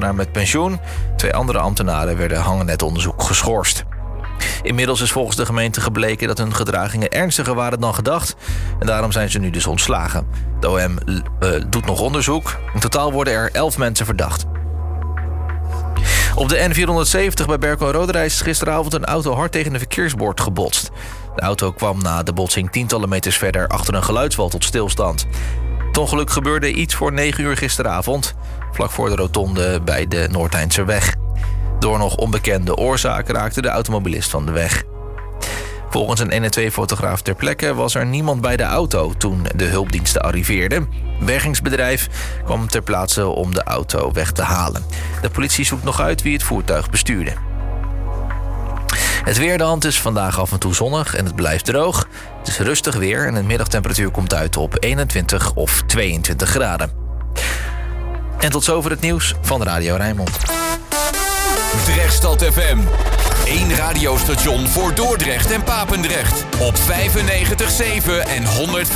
ambtenaar met pensioen. 2 andere ambtenaren werden hangennetonderzoek geschorst. Inmiddels is volgens de gemeente gebleken dat hun gedragingen ernstiger waren dan gedacht. En daarom zijn ze nu dus ontslagen. De OM doet nog onderzoek. In totaal worden er 11 mensen verdacht. Op de N470 bij Berkel en Roderijs is gisteravond een auto hard tegen een verkeersbord gebotst. De auto kwam na de botsing tientallen meters verder achter een geluidswal tot stilstand. Het ongeluk gebeurde iets voor 9 uur gisteravond, vlak voor de rotonde bij de Noordeindserweg. Door nog onbekende oorzaak raakte de automobilist van de weg. Volgens een 112-fotograaf ter plekke was er niemand bij de auto toen de hulpdiensten arriveerden. Bergingsbedrijf kwam ter plaatse om de auto weg te halen. De politie zoekt nog uit wie het voertuig bestuurde. Het weer, de hand is vandaag af en toe zonnig en het blijft droog. Het is rustig weer en de middagtemperatuur komt uit op 21 of 22 graden. En tot zover het nieuws van Radio Rijnmond. Drechtstad FM. 1 radiostation voor Dordrecht en Papendrecht. Op 95.7 en 105.8